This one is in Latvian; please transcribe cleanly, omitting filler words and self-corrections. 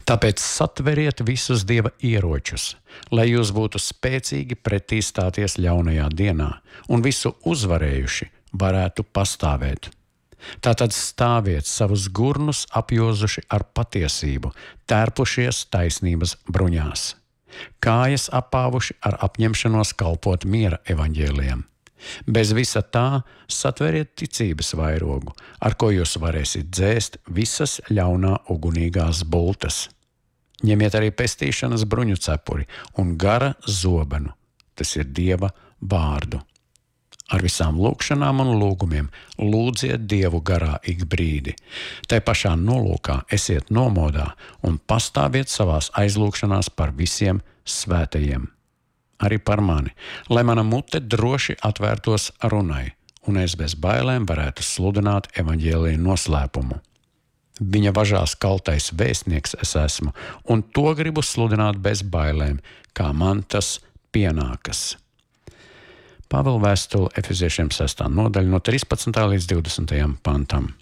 Tāpēc satveriet visus Dieva ieročus, lai jūs būtu spēcīgi pretī stāties ļaunajā dienā un visu uzvarējuši varētu pastāvēt. Tātad stāviet savus gurnus apjozuši ar patiesību, tērpušies taisnības bruņās, kājas apāvuši ar apņemšanos kalpot miera evaņģēlijam. Bez visa tā satveriet ticības vairogu, ar ko jūs varēsiet dzēst visas ļaunā ugunīgās bultas. Ņemiet arī pestīšanas bruņu cepuri un gara zobenu, tas ir Dieva vārdu. Ar visām lūgšanām un lūgumiem lūdziet Dievu garā ik brīdi. Tai pašā nolūkā esiet nomodā un pastāviet savās aizlūgšanās par visiem svētajiem. Arī par mani, lai mana mute droši atvērtos runai, un es bez bailēm varētu sludināt evaņģēlija noslēpumu. Viņa važās kaltais vēstnieks es esmu, un to gribu sludināt bez bailēm, kā man tas pienākas. Pāvila vēstule Efeziešiem 6. nodaļa no 13. līdz 20. pantam.